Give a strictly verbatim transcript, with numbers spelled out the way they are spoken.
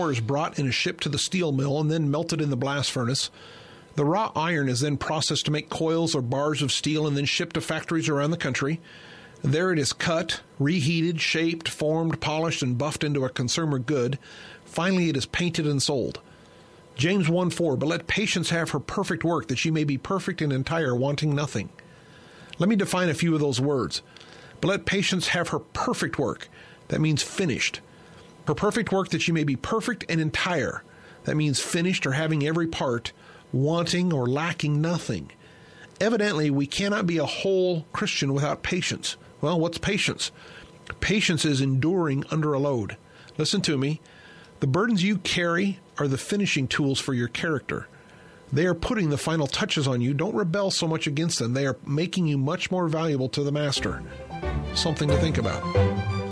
ore is brought in a ship to the steel mill and then melted in the blast furnace. The raw iron is then processed to make coils or bars of steel and then shipped to factories around the country. There it is cut, reheated, shaped, formed, polished, and buffed into a consumer good. Finally, it is painted and sold. James one four, but let patience have her perfect work, that she may be perfect and entire, wanting nothing. Let me define a few of those words. But let patience have her perfect work. That means finished. Her perfect work, that she may be perfect and entire. That means finished or having every part, wanting or lacking nothing. Evidently, we cannot be a whole Christian without patience. Well, what's patience? Patience is enduring under a load. Listen to me. The burdens you carry are the finishing tools for your character. They are putting the final touches on you. Don't rebel so much against them. They are making you much more valuable to the Master. Something to think about.